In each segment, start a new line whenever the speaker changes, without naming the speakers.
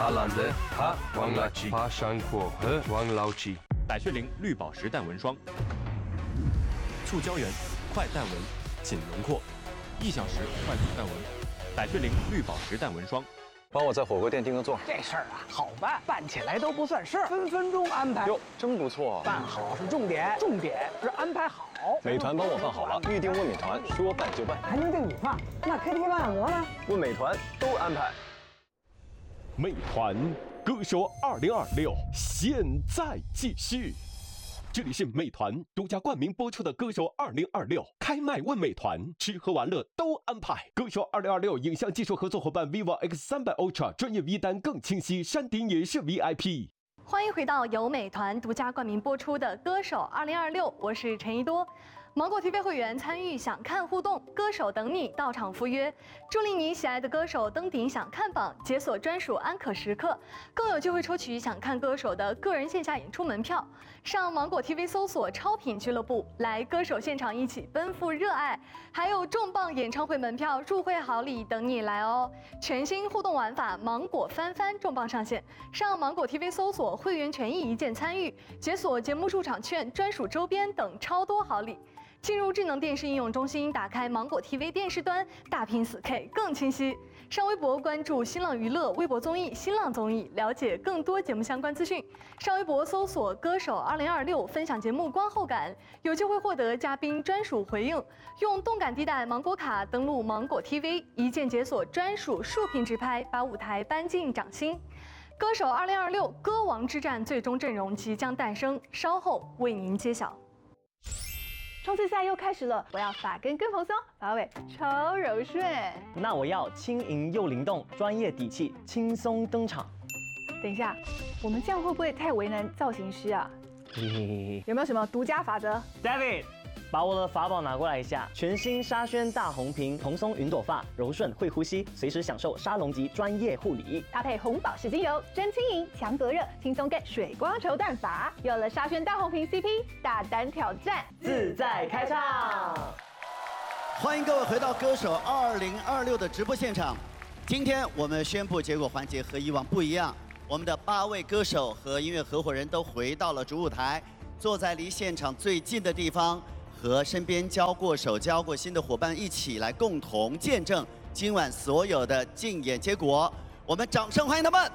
哈兰德、哈王拉奇、哈山坡和王老七。
百雀羚绿宝石淡纹霜，促胶原，快淡纹，紧轮廓，1小时快速淡纹。百雀羚绿宝石淡纹霜。
帮我在火锅店订个座。
这事儿啊，好办，办起来都不算事儿，分分钟安排。
哟，真不错。
办好是重点，重点是安排好。
美团帮我办好了，预定问美团，说办就办。
还能订你放？那 KTV 万养鹅呢？
问美团都安排。
美团歌手2026现在继续。这里是美团独家冠名播出的《歌手2026》，开麦问美团，吃喝玩乐都安排。歌手2026影像技术合作伙伴 vivo X300 Ultra， 专业 V 单更清晰，山顶也是 VIP。
欢迎回到由美团独家冠名播出的《歌手2026》，我是陈一多。芒果 TV 会员参与想看互动，歌手等你到场赴约，助力你喜爱的歌手登顶想看榜，解锁专属安可时刻，更有机会抽取想看歌手的个人线下演出门票。上芒果 TV 搜索超品俱乐部，来歌手现场一起奔赴热爱，还有重磅演唱会门票、入会好礼等你来哦！全新互动玩法芒果翻翻重磅上线，上芒果 TV 搜索会员权益一键参与，解锁节目入场券、专属周边等超多好礼。进入智能电视应用中心，打开芒果 TV 电视端，大屏 4K 更清晰。上微博关注新浪娱乐、微博综艺、新浪综艺，了解更多节目相关资讯。上微博搜索歌手2026，分享节目观后感，有机会获得嘉宾专属回应。用动感地带芒果卡登录芒果 TV，一键解锁专属竖屏直拍，把舞台搬进掌心。歌手2026歌王之战最终阵容即将诞生，稍后为您揭晓。
冲刺赛又开始了，我要发根更蓬松，发尾超柔顺。
那我要轻盈又灵动，专业底气，轻松登场。
等一下，我们这样会不会太为难造型师啊？有没有什么独家法则
？David， 把我的法宝拿过来一下。全新沙宣大红瓶，蓬松云朵发，柔顺会呼吸，随时享受沙龙级专业护理。
搭配红宝石精油，真轻盈，强隔热，轻松更水光绸淡发。有了沙宣大红瓶 CP， 大胆挑战，
自在开唱。
欢迎各位回到歌手2026的直播现场。今天我们宣布结果环节和以往不一样，我们的8位歌手和音乐合伙人都回到了主舞台，坐在离现场最近的地方，和身边交过手、交过心的伙伴一起来共同见证今晚所有的竞演结果。我们掌声欢迎他们！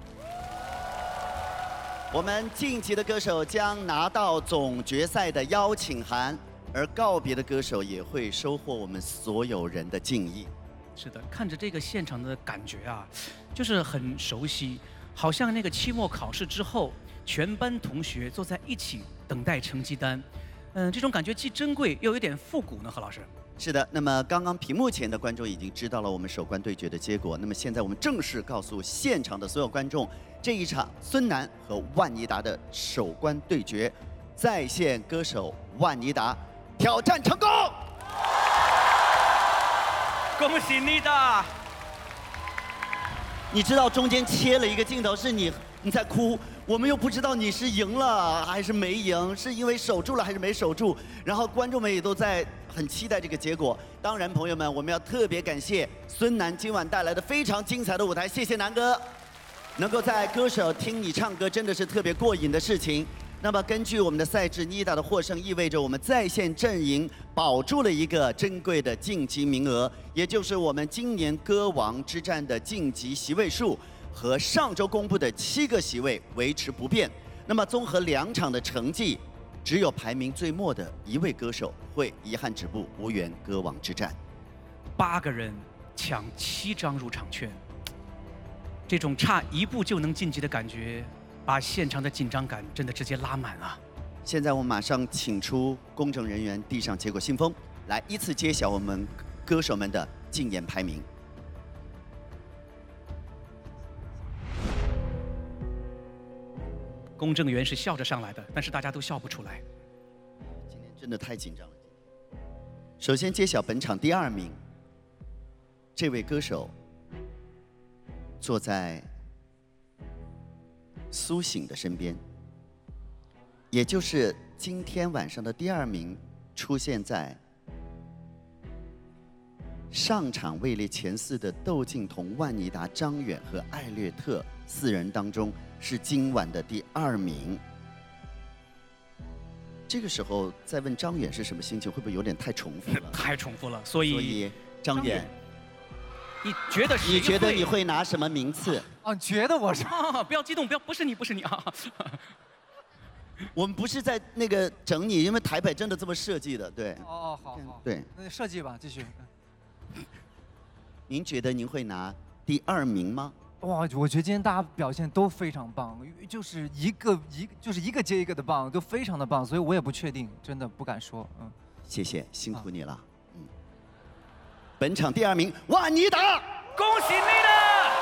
我们晋级的歌手将拿到总决赛的邀请函，而告别的歌手也会收获我们所有人的敬意。
是的，看着这个现场的感觉啊，就是很熟悉，好像那个期末考试之后，全班同学坐在一起等待成绩单。这种感觉既珍贵又有点复古呢，何老师。
是的，那么刚刚屏幕前的观众已经知道了我们首关对决的结果。那么现在我们正式告诉现场的所有观众，这一场孙楠和万妮达的首关对决，在线歌手万妮达挑战成功，
恭喜妮达！
你知道中间切了一个镜头是你在哭。我们又不知道你是赢了还是没赢，是因为守住了还是没守住，然后观众们也都在很期待这个结果。当然，朋友们，我们要特别感谢孙楠今晚带来的非常精彩的舞台，谢谢楠哥。能够在歌手听你唱歌，真的是特别过瘾的事情。那么，根据我们的赛制，妮达的获胜意味着我们在线阵营保住了一个珍贵的晋级名额，也就是我们今年歌王之战的晋级席位数。和上周公布的7个席位维持不变。那么综合2场的成绩，只有排名最末的1位歌手会遗憾止步，无缘歌王之战。
8个人抢7张入场券，这种差1步就能晋级的感觉，把现场的紧张感真的直接拉满啊！
现在我们马上请出公证人员，递上结果信封，来依次揭晓我们歌手们的竞演排名。
公证员是笑着上来的，但是大家都笑不出来。
今天真的太紧张了。首先揭晓本场第2名，这位歌手坐在苏醒的身边，也就是今天晚上的第2名，出现在上场位列前4的窦靖童、万妮达、张远和艾略特4人当中，是今晚的第2名。这个时候再问张远是什么心情，会不会有点太重复了？
太重复了，所以
张远，
你觉得谁
你觉得你会拿什么名次？
哦，觉得我是
不要激动，不是你啊！
我们不是在那个整你，因为台北真的这么设计的，对。
哦，好，
对，
那设计吧，继续。
您觉得您会拿第2名吗？
哇，我觉得今天大家表现都非常棒，就是一个接一个的棒，都非常的棒，所以我也不确定，真的不敢说。
谢谢，辛苦你了。本场第2名，万妮达，
恭喜你的！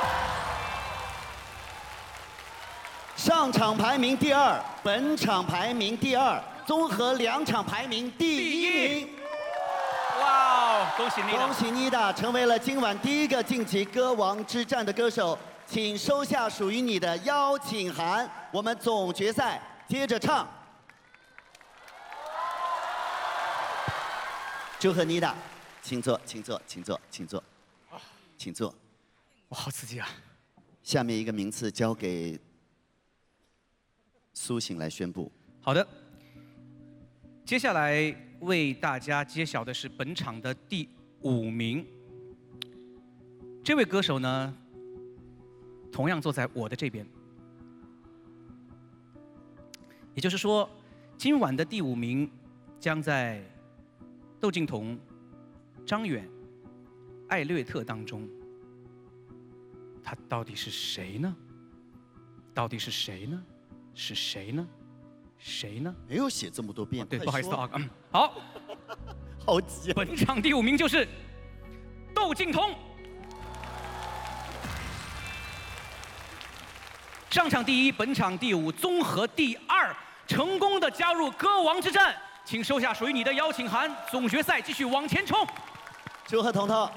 上场排名第2，本场排名第2，综合2场排名第1名。
哇哦，恭喜你！
恭喜妮达成为了今晚第1个晋级歌王之战的歌手，请收下属于你的邀请函，我们总决赛接着唱。祝贺妮达，请坐，请坐，请坐，请坐，请坐。
哇，好刺激啊！
下面一个名次交给苏醒来宣布。
好的，接下来为大家揭晓的是本场的第5名。这位歌手呢，同样坐在我的这边，也就是说，今晚的第5名将在窦靖童、张远、艾略特当中，他到底是谁呢？到底是谁呢？是谁呢？谁呢？
没有写这么多遍。
对，不好意思啊。好，
好急。
本场第5名就是窦靖童。上场第1，本场第5，综合第2，成功的加入歌王之战，请收下属于你的邀请函，总决赛继续往前冲。
祝贺彤彤。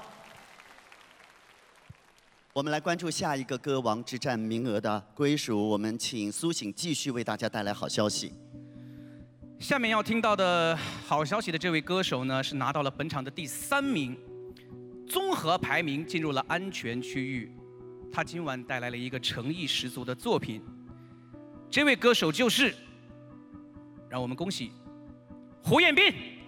我们来关注下一个歌王之战名额的归属，我们请苏醒继续为大家带来好消息。
下面要听到的好消息的这位歌手呢，是拿到了本场的第3名，综合排名进入了安全区域。他今晚带来了一个诚意十足的作品，这位歌手就是，让我们恭喜胡彦斌。